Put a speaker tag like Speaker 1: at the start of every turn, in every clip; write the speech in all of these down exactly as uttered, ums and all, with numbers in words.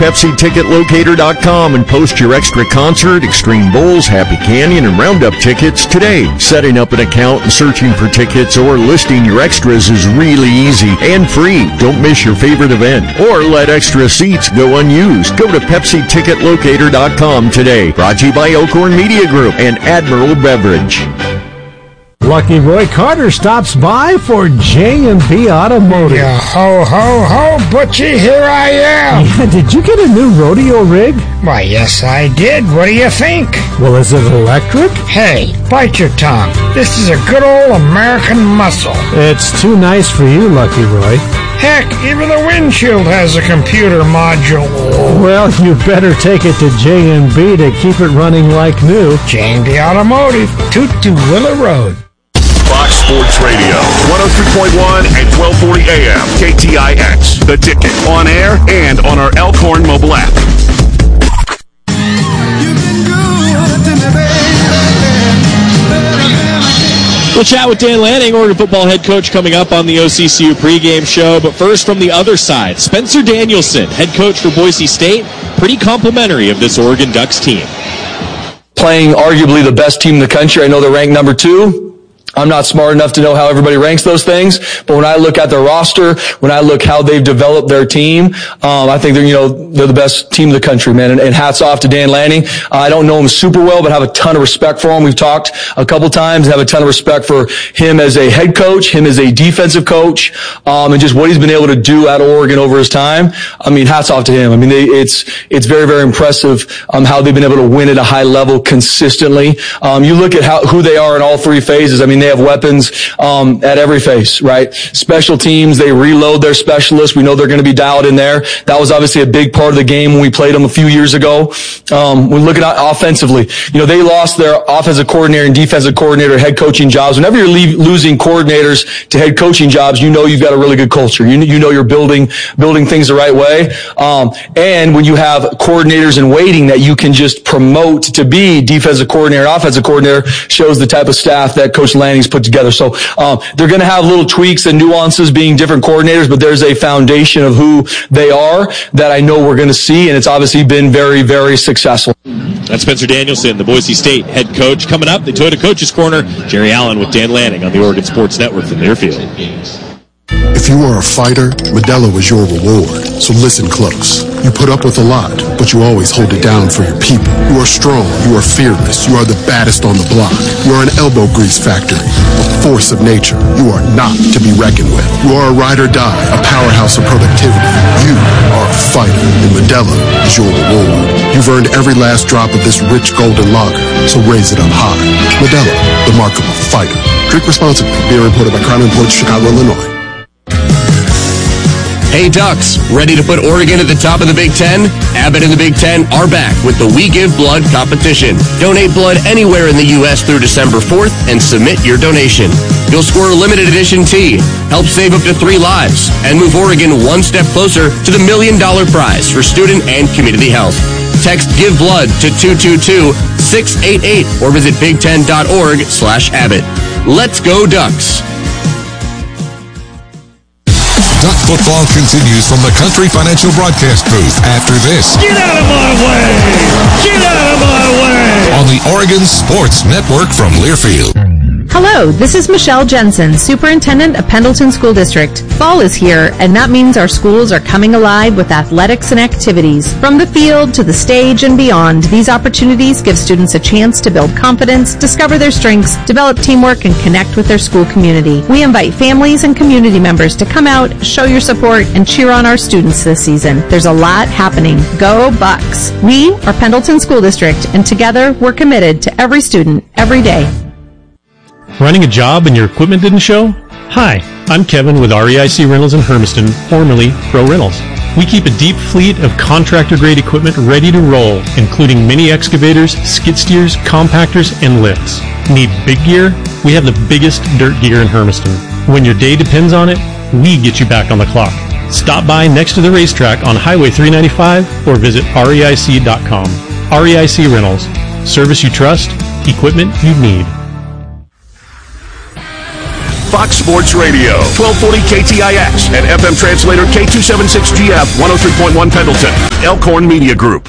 Speaker 1: Pepsi Ticket Locator dot com and post your extra concert, Extreme Bowls, Happy Canyon, and Roundup tickets today. Setting up an account and searching for tickets or listing your extras is really easy and free. Don't miss your favorite event or let extra seats go unused. Go to Pepsi Ticket Locator dot com today. Brought to you by Elkhorn Media Group and Admiral Beverage.
Speaker 2: Lucky Roy Carter stops by for J and B Automotive.
Speaker 3: Yeah, ho, ho, ho, Butchie, here I am.
Speaker 2: Yeah, did you get a new rodeo rig?
Speaker 3: Why, yes, I did. What do you think?
Speaker 2: Well, is it electric?
Speaker 3: Hey, bite your tongue. This is a good old American muscle.
Speaker 2: It's too nice for you, Lucky Roy.
Speaker 3: Heck, even the windshield has a computer module.
Speaker 2: Well, you better take it to J and B to keep it running like new.
Speaker 3: J and B Automotive, Toot to Willow Road.
Speaker 4: Fox Sports Radio, one oh three point one and twelve forty A M, K T I X, The Ticket, on air and on our Elkhorn mobile app.
Speaker 5: We'll chat with Dan Lanning, Oregon football head coach, coming up on the O C C U pregame show. But first, from the other side, Spencer Danielson, head coach for Boise State, pretty complimentary of this Oregon Ducks team.
Speaker 6: Playing arguably the best team in the country. I know they're ranked number two. I'm not smart enough to know how everybody ranks those things, but when I look at their roster, when I look how they've developed their team, um, I think they're, you know, they're the best team in the country, man. And, and hats off to Dan Lanning. Uh, I don't know him super well, but have a ton of respect for him. We've talked a couple times, have a ton of respect for him as a head coach, him as a defensive coach, um, and just what he's been able to do at Oregon over his time. I mean, hats off to him. I mean, they, it's, it's very, very impressive, um, how they've been able to win at a high level consistently. Um, you look at how, who they are in all three phases. I mean, they have weapons um, at every phase, right? Special teams, they reload their specialists. We know they're going to be dialed in there. That was obviously a big part of the game when we played them a few years ago. Um, we're looking at offensively. You know, they lost their offensive coordinator and defensive coordinator head coaching jobs. Whenever you're leave, losing coordinators to head coaching jobs, you know you've got a really good culture. You, you know you're building building things the right way. Um, and when you have coordinators in waiting that you can just promote to be defensive coordinator, offensive coordinator, shows the type of staff that Coach Lanning's put together. So um, they're going to have little tweaks and nuances being different coordinators, but there's a foundation of who they are that I know we're going to see, and it's obviously been very, very successful.
Speaker 5: That's Spencer Danielson, the Boise State head coach. Coming up, the Toyota Coaches Corner, Jerry Allen with Dan Lanning on the Oregon Sports Network from Learfield.
Speaker 7: If you are a fighter, Modelo is your reward. So listen close. You put up with a lot, but you always hold it down for your people. You are strong. You are fearless. You are the baddest on the block. You are an elbow grease factory, a force of nature. You are not to be reckoned with. You are a ride or die, a powerhouse of productivity. You are a fighter, and Modelo is your reward. You've earned every last drop of this rich golden lager, so raise it up high. Modelo, the mark of a fighter. Drink responsibly. Beer imported by Crown Imports, Chicago, Illinois.
Speaker 8: Hey Ducks, ready to put Oregon at the top of the Big Ten? Abbott and the Big Ten are back with the We Give Blood competition. Donate blood anywhere in the U S through December fourth and submit your donation. You'll score a limited edition tee, help save up to three lives, and move Oregon one step closer to the million dollar prize for student and community health. Text Give Blood to two two two, six eight eight or visit big ten dot org slash Abbott. Let's go Ducks!
Speaker 9: Duck football continues from the Country Financial Broadcast booth after this.
Speaker 10: Get out of my way! Get out of my way!
Speaker 9: On the Oregon Sports Network from Learfield.
Speaker 11: Hello, this is Michelle Jensen, Superintendent of Pendleton School District. Fall is here, and that means our schools are coming alive with athletics and activities. From the field to the stage and beyond, these opportunities give students a chance to build confidence, discover their strengths, develop teamwork, and connect with their school community. We invite families and community members to come out, show your support, and cheer on our students this season. There's a lot happening. Go Bucks! We are Pendleton School District, and together we're committed to every student, every day.
Speaker 12: Running a job and your equipment didn't show? Hi, I'm Kevin with R E I C Rentals in Hermiston, formerly Pro Rentals. We keep a deep fleet of contractor-grade equipment ready to roll, including mini excavators, skid steers, compactors, and lifts. Need big gear? We have the biggest dirt gear in Hermiston. When your day depends on it, we get you back on the clock. Stop by next to the racetrack on Highway three ninety-five or visit R E I C dot com. R E I C Rentals. Service you trust, equipment you need.
Speaker 4: Fox Sports Radio, twelve forty K T I X, and F M translator K two seventy-six G F, one oh three point one Pendleton. Elkhorn Media Group.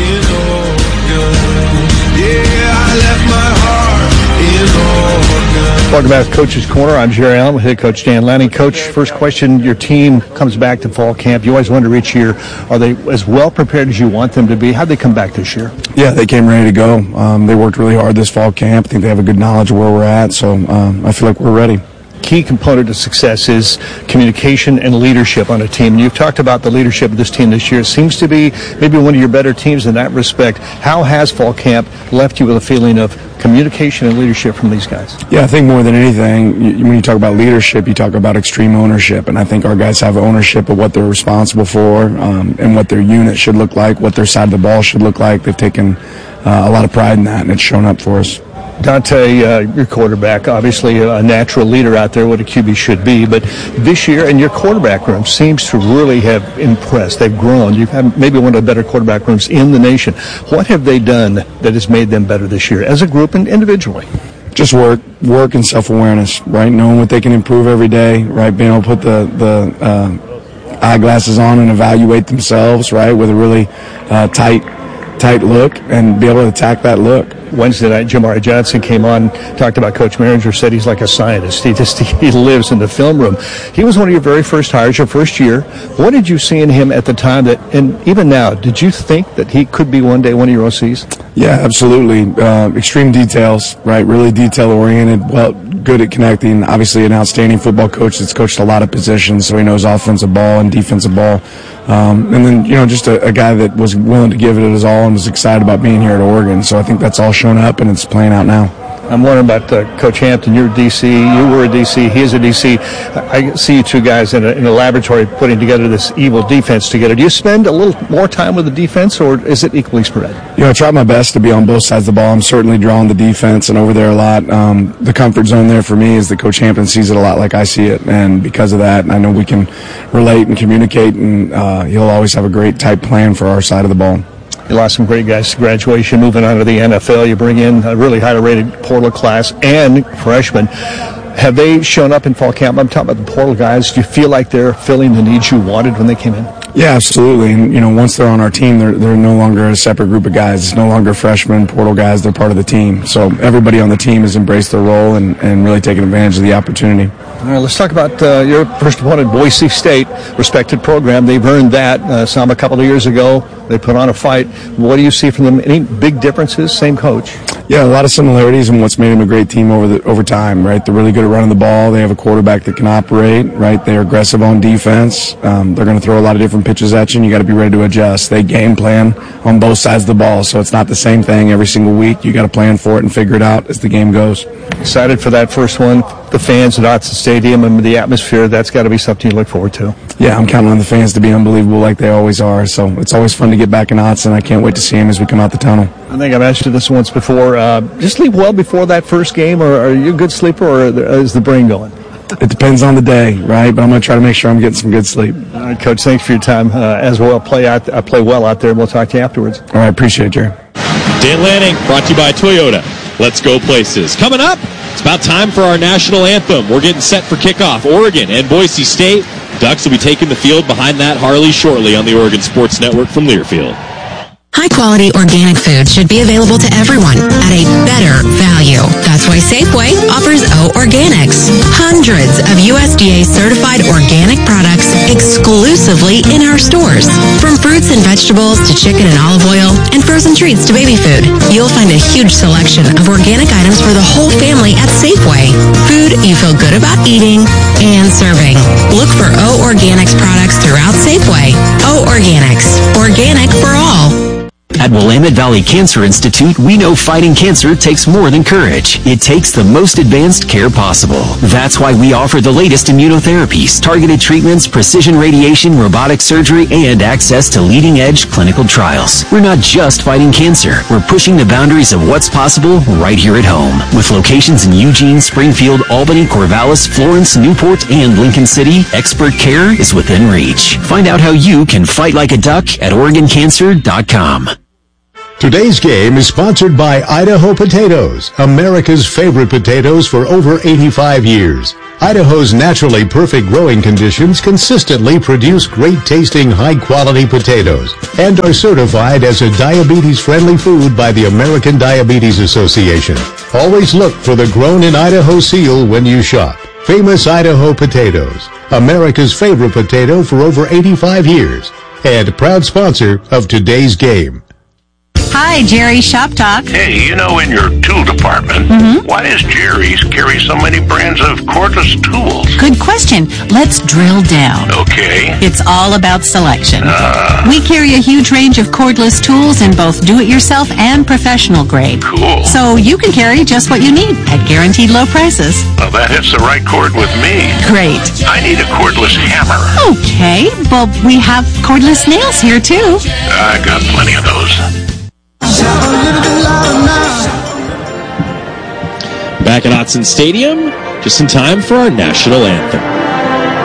Speaker 13: Welcome back to Coach's Corner. I'm Jerry Allen with head coach Dan Lanning. Coach, first question, your team comes back to fall camp. You always wonder each year, are they as well prepared as you want them to be? How'd they come back this year?
Speaker 14: Yeah, they came ready to go. Um, they worked really hard this fall camp. I think they have a good knowledge of where we're at, so um, I feel like we're ready.
Speaker 13: Key component of success is communication and leadership on a team. You've talked about the leadership of this team this year. It seems to be maybe one of your better teams in that respect. How has fall camp left you with a feeling of communication and leadership from these guys?
Speaker 14: Yeah, I think more than anything, you, when you talk about leadership, you talk about extreme ownership, and I think our guys have ownership of what they're responsible for um, and what their unit should look like, what their side of the ball should look like. They've taken uh, a lot of pride in that, and it's shown up for us.
Speaker 13: Dante, uh, your quarterback, obviously a natural leader out there, what a Q B should be, but this year, and your quarterback room seems to really have impressed. They've grown. You've had maybe one of the better quarterback rooms in the nation. What have they done that has made them better this year, as a group and individually?
Speaker 14: Just work, work and self-awareness, right? Knowing what they can improve every day, right? Being able to put the, the uh, eyeglasses on and evaluate themselves, right, with a really uh, tight, tight look and be able to attack that look.
Speaker 13: Wednesday night, Jamari Johnson came on, talked about Coach Maringer, said he's like a scientist. He just he lives in the film room. He was one of your very first hires, your first year. What did you see in him at the time that, and even now, did you think that he could be one day one of your O Cs?
Speaker 14: Yeah, absolutely. Uh, extreme details, right? Really detail-oriented, well, good at connecting. Obviously an outstanding football coach that's coached a lot of positions, so he knows offensive ball and defensive ball. Um, and then, you know, just a, a guy that was willing to give it his all and was excited about being here at Oregon. So I think that's all shown up, and it's playing out now.
Speaker 13: I'm wondering about uh, Coach Hampton. You're a D C. You were a D C. He is a D C. I see you two guys in a, in a laboratory putting together this evil defense together. Do you spend a little more time with the defense, or is it equally spread?
Speaker 14: You know, I try my best to be on both sides of the ball. I'm certainly drawing the defense and over there a lot. Um, the comfort zone there for me is that Coach Hampton sees it a lot like I see it, and because of that, I know we can relate and communicate, and uh, he'll always have a great type plan for our side of the ball.
Speaker 13: You lost some great guys to graduation, moving on to the N F L. You bring in a really highly rated portal class and freshmen. Have they shown up in fall camp? I'm talking about the portal guys. Do you feel like they're filling the needs you wanted when they came in?
Speaker 14: Yeah, absolutely. And, you know, once they're on our team, they're they're no longer a separate group of guys. It's no longer freshmen, portal guys. They're part of the team. So everybody on the team has embraced their role and, and really taken advantage of the opportunity.
Speaker 13: All right, let's talk about uh, your first opponent, Boise State, respected program. They've earned that. Uh, saw them a couple of years ago. They put on a fight. What do you see from them? Any big differences? Same coach?
Speaker 14: Yeah, a lot of similarities in what's made them a great team over the, over time, right? They're really good at running the ball. They have a quarterback that can operate, right? They're aggressive on defense. Um, they're going to throw a lot of different pitches at you, and you got to be ready to adjust. They game plan on both sides of the ball, so it's not the same thing every single week. You got to plan for it and figure it out as the game goes.
Speaker 13: Excited for that first one. The fans at Autzen Stadium and the atmosphere, that's got to be something you look forward to.
Speaker 14: Yeah, I'm counting on the fans to be unbelievable like they always are. So it's always fun to get back in Autzen. I can't wait to see them as we come out the tunnel.
Speaker 13: I think I've asked you this once before. Uh, do you sleep well before that first game, or are you a good sleeper, or is the brain going?
Speaker 14: It depends on the day, right? But I'm going to try to make sure I'm getting some good sleep.
Speaker 13: All right, Coach, thanks for your time. Uh, as well, play out, uh, play well out there, and we'll talk to you afterwards.
Speaker 14: All right, appreciate it, Jerry.
Speaker 5: Dan Lanning, brought to you by Toyota. Let's go places. Coming up, it's about time for our national anthem. We're getting set for kickoff. Oregon and Boise State. Ducks will be taking the field behind that Harley shortly on the Oregon Sports Network from Learfield.
Speaker 15: High-quality organic food should be available to everyone at a better value. That's why Safeway offers O Organics. Hundreds of U S D A-certified organic products exclusively in our stores. From fruits and vegetables to chicken and olive oil and frozen treats to baby food, you'll find a huge selection of organic items for the whole family at Safeway. Food you feel good about eating and serving. Look for O Organics products throughout Safeway. O Organics. Organic for all.
Speaker 16: At Willamette Valley Cancer Institute, we know fighting cancer takes more than courage. It takes the most advanced care possible. That's why we offer the latest immunotherapies, targeted treatments, precision radiation, robotic surgery, and access to leading-edge clinical trials. We're not just fighting cancer. We're pushing the boundaries of what's possible right here at home. With locations in Eugene, Springfield, Albany, Corvallis, Florence, Newport, and Lincoln City, expert care is within reach. Find out how you can fight like a duck at Oregon Cancer dot com.
Speaker 17: Today's game is sponsored by Idaho Potatoes, America's favorite potatoes for over eighty-five years. Idaho's naturally perfect growing conditions consistently produce great-tasting, high-quality potatoes and are certified as a diabetes-friendly food by the American Diabetes Association. Always look for the Grown in Idaho seal when you shop. Famous Idaho Potatoes, America's favorite potato for over eighty-five years, and proud sponsor of today's game.
Speaker 18: Hi, Jerry, Shop Talk.
Speaker 19: Hey, you know, in your tool department,
Speaker 18: mm-hmm.
Speaker 19: why does Jerry's carry so many brands of cordless tools?
Speaker 18: Good question. Let's drill down.
Speaker 19: Okay.
Speaker 18: It's all about selection.
Speaker 19: Uh,
Speaker 18: we carry a huge range of cordless tools in both do-it-yourself and professional grade.
Speaker 19: Cool.
Speaker 18: So you can carry just what you need at guaranteed low prices.
Speaker 19: Well, that hits the right chord with me.
Speaker 18: Great.
Speaker 19: I need a cordless hammer.
Speaker 18: Okay. Well, we have cordless nails here, too.
Speaker 19: I got plenty of those.
Speaker 5: Back at Autzen Stadium, just in time for our national anthem.